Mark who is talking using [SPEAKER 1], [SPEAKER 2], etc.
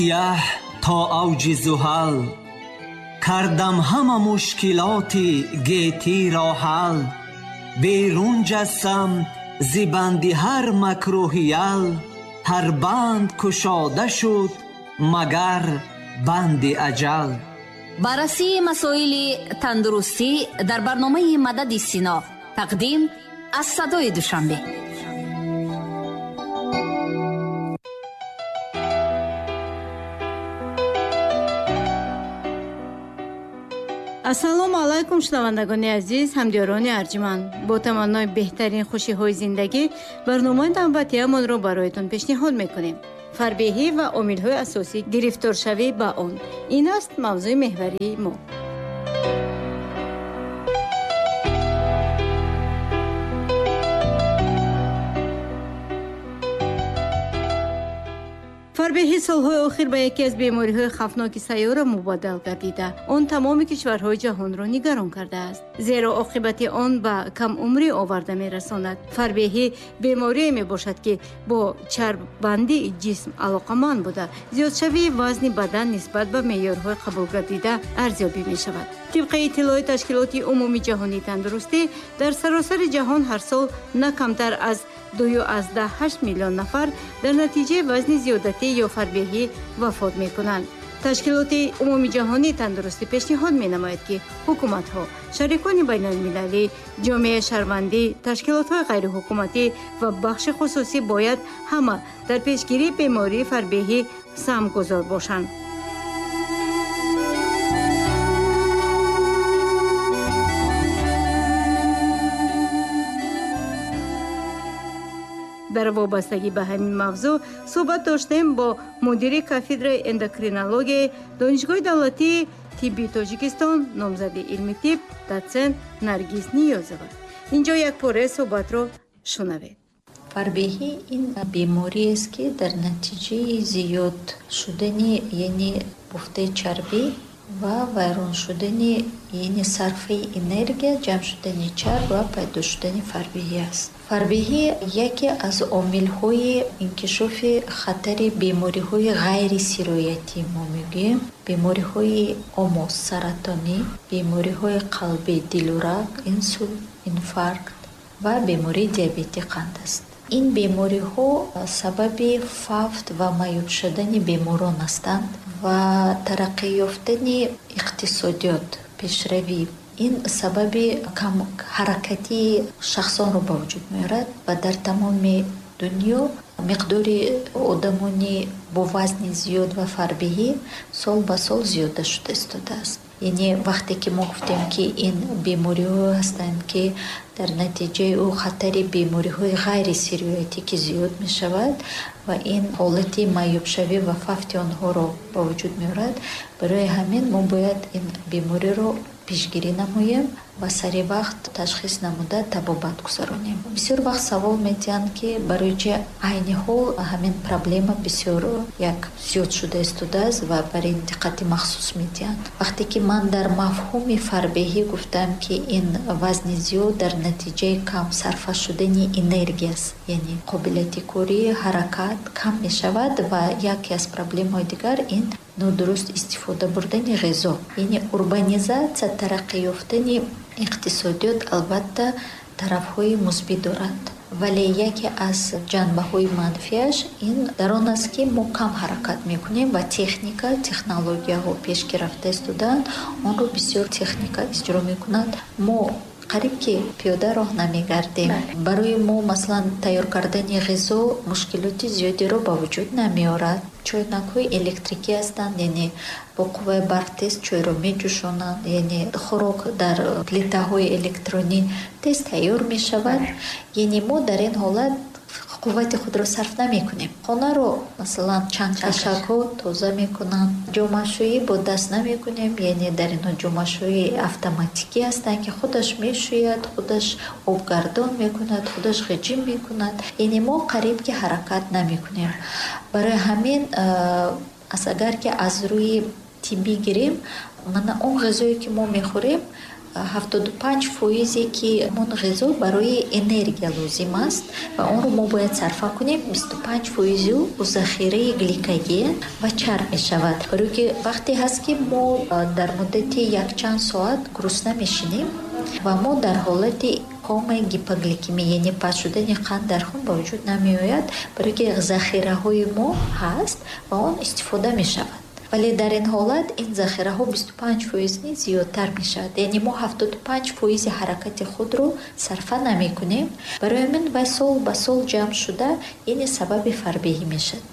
[SPEAKER 1] яҳ то авҷи зуҳал, кардам ҳама мушкилоти гетиро ҳал. берун ҷастам зи банди ҳар макрӯҳиял, ҳар банд кушода шуд магар банди аҷал.
[SPEAKER 2] баррасии масоили тандурустӣ дар барномаи Мадади Сино. тақдим аз Садои Душанбе.
[SPEAKER 3] ассалому алайкум шунавандагони азиз, ҳамдиёрони арҷманд. бо таманнои беҳтарин хушиҳои зиндагӣ барномаи навбатиамонро бароятон пешниҳод мекунем. фарбеҳӣ ва омилҳои асосии гирифторшавӣ ба он. ин аст мавзӯи меҳварии мо. фарбеҳӣ солҳои охир ба яке аз бемориҳои хавфноки сайёра мубаддал гардида, он тамоми кишварҳои ҷаҳонро нигарон кардааст, зеро оқибати он ба камумрӣ оварда мерасонад. фарбеҳӣ беморие мебошад ки бо чарббандии ҷисм алоқаманд буда, зиёдшавии вазни бадан нисбат ба меъёрҳои қабулгардида арзёбӣ мешавад. тибқи иттилои ташкилоти умумии ҷаҳонии тандурустӣ, дар саросари ҷаҳон ҳар сол на камтар аз 2.8 миллион нафар дар натиҷаи вазни зиёдатӣ ё фарбеҳӣ вафот мекунанд. ташкилоти умумии ҷаҳонии тандурустӣ пешниҳод менамояд ки ҳукуматҳо, шарикони байналмилалӣ, ҷомеаи шаҳрвандӣ, ташкилотҳои ғайриҳукуматӣ ва бахши хусусӣ бояд ҳама дар пешгирии бемории фарбеҳӣ самгузор бошанд. дар вобастагӣ ба ҳамин мавзӯъ суҳбат доштем бо мудири кафедраи эндокринологияи донишгоҳи давлатии тибби Тоҷикистон, номзади илми тиб, доцент Наргиз Ниёзова. инҷо якпораи суҳбатро шунавед.
[SPEAKER 4] фарбеҳӣ ин бемориест ки дар натиҷаи зиёд шудани яъне буфтаи чарбӣ ва вайрон шудани яъне сарфаи энергия, ҷамъ шудани чарб ва пайдо шудани фарбеҳӣ аст. фарбеҳӣ яке аз омилҳои инкишофи хатари бемориҳои ғайрисироятӣ мо мегӯем. бемориҳои омос, саратонӣ, бемориҳои қалбӣ, дилурак, инсулт, инфаркт ва бемории диабети қанд аст. ин бемориҳо сабаби фавт ва маёб шудани беморон ҳастанд ва тараққӣ ёфтани иқтисодиёт, пешравӣ. ин сабаби камҳаракати шахсонро ба вуҷуд меорад ва дар тамоми дунё миқдори одамони бо вазни зиёд ва фарбеҳӣ сол ба сол зиёда шуда истодааст. яъне вақте ки мо гуфтем ки ин бемориҳо ҳастанд ки дар натиҷаи ӯ хатари бемориҳои ғайрисироятӣ ки зиёд мешавад ва ин ҳолати маъёбшавӣ ва фавти онҳоро ба вуҷуд меорад, барои ҳамин мо бояд ин бемориро пешгирӣ намоем ва сари вақт ташхис намуда табобат гузаронем. бисёр вақт савол медиҳанд ки барои чӣ айни ҳол ҳамин проблема бисёр як зиёд шуда истодааст ва бар ин диққати махсус медиҳанд. вақте ки ман дар мафҳуми фарбеҳӣ гуфтам ки ин вазни зиёд дар натиҷаи кам сарфа шудани энергия аст, яъне қобилияти корӣ, ҳаракат кам мешавад ва яке аз проблемаҳои дигар ин нодуруст истифода бурдани ғизо, яъне урбанизатсия, тараққӣ ёфтани иқтисодиёт албатта тарафҳои мусбит дорад, вале яке аз ҷанбаҳои манфиаш ин дар он аст ки мо кам ҳаракат мекунем ва техника, технологияҳо пешки рафта истодаанд, онро бисёр техника иҷро мекунад. мо қариб ки пиёда роҳ намегардем. барои мо маслан тайёр кардани ғизо мушкилоти зиёдеро ба вуҷуд намеорад. чойнакҳои электрикӣ ҳастанд, яъне бо қувваи барқ тест чойро меҷӯшонанд, яъне хӯрок дар плитаҳои электронӣ тест тайёр мешавад. яъне мо дар ин ҳолат қуввати худро сарф намекунем. хонаро масалан чангкашакҳо тоза мекунанд. ҷомашӯӣ бо даст намекунем, яъне дар инҳо ҷомашӯи автоматикӣ ҳастанд ки худаш мешӯяд, худаш обгардон мекунад, худаш ғиҷим мекунад. яъне мо қариб ки ҳаракат намекунем. барои ҳамин агар ки аз рӯи тиббӣ гирем, мана он ғизое ки мо мехӯрем 75% ки мон ғизо барои энергия лозим аст ва онро мо бояд сарфа кунем. 25% захираи гликоген ва чарб мешавад. Барои ки вақте ҳаст ки мо дар муддати якчанд соат гурусна мешинем ва мо дар ҳолати кома гипогликемия, яъне паст шудани қанд дар хун ба вуҷуд намеояд, барои ки захираҳои мо ҳаст ва он истифода мешавад. вале дар ин ҳолат ин захираҳо 25% зиёдтар мешавад. яъне мо 75% ҳаракати худро сарфа намекунем. барои мин вай сол ба сол ҷамъ шуда ин сабаби фарбеҳӣ мешавад.